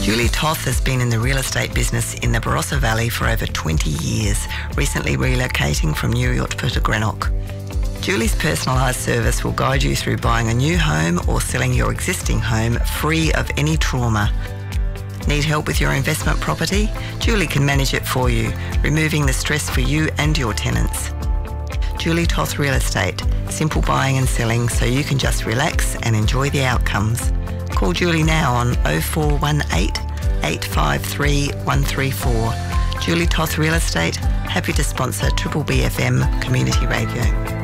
Julie Toth has been in the real estate business in the Barossa Valley for over 20 years, recently relocating from New York to Greenock. Julie's personalised service will guide you through buying a new home or selling your existing home free of any trauma. Need help with your investment property? Julie can manage it for you, removing the stress for you and your tenants. Julie Toth Real Estate. Simple buying and selling so you can just relax and enjoy the outcomes. Call Julie now on 0418 853 134. Julie Toth Real Estate, happy to sponsor Triple B FM Community Radio.